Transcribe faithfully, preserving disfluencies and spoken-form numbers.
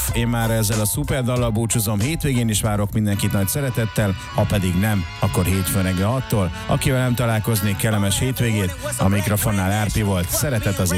Én már ezzel a szuper dallal búcsúzom, hétvégén is várok mindenkit nagy szeretettel, ha pedig nem, akkor hétfőn reggel hattól. Akivel nem találkoznék, kellemes hétvégét, a mikrofonnál Árpi volt, szeretet az